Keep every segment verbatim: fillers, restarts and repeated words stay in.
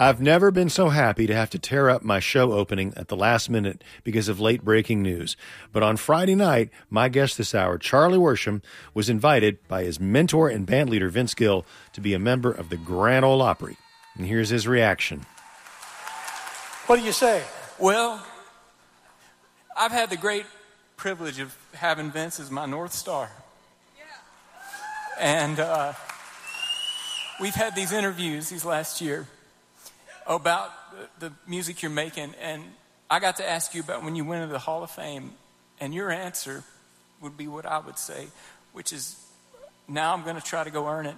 I've never been so happy to have to tear up my show opening at the last minute because of late breaking news. But on Friday night, my guest this hour, Charlie Worsham, was invited by his mentor and bandleader Vince Gill to be a member of the Grand Ole Opry. And here's his reaction. What do you say? Well, I've had the great privilege of having Vince as my North Star. Yeah. And uh, we've had these interviews these last year about the, the music you're making, and I got to ask you about when you went into the Hall of Fame, and your answer would be what I would say, which is, now I'm going to try to go earn it.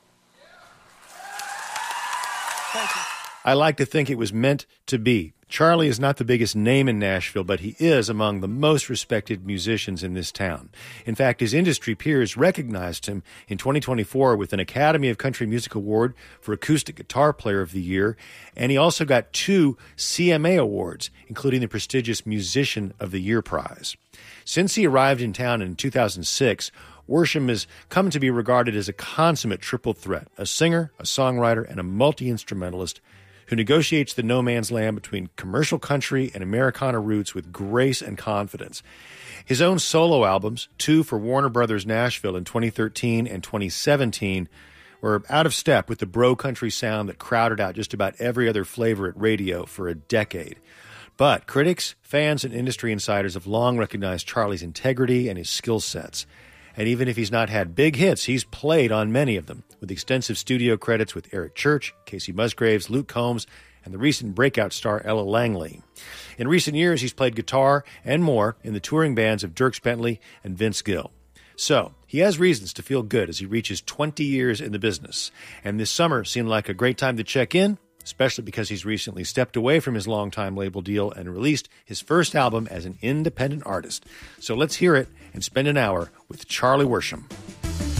Thank you. I like to think it was meant to be. Charlie is not the biggest name in Nashville, but he is among the most respected musicians in this town. In fact, his industry peers recognized him in twenty twenty-four with an Academy of Country Music Award for Acoustic Guitar Player of the Year, and he also got two C M A awards, including the prestigious Musician of the Year prize. Since he arrived in town in two thousand six, Worsham has come to be regarded as a consummate triple threat, a singer, a songwriter, and a multi-instrumentalist who negotiates the no man's land between commercial country and Americana roots with grace and confidence. His own solo albums, two for Warner Brothers Nashville in twenty thirteen and twenty seventeen, were out of step with the bro country sound that crowded out just about every other flavor at radio for a decade. But critics, fans, and industry insiders have long recognized Charlie's integrity and his skill sets. And even if he's not had big hits, he's played on many of them, with extensive studio credits with Eric Church, Casey Musgraves, Luke Combs, and the recent breakout star Ella Langley. In recent years, he's played guitar and more in the touring bands of Dierks Bentley and Vince Gill. So, he has reasons to feel good as he reaches twenty years in the business. And this summer seemed like a great time to check in, especially because he's recently stepped away from his longtime label deal and released his first album as an independent artist. So let's hear it and spend an hour with Charlie Worsham.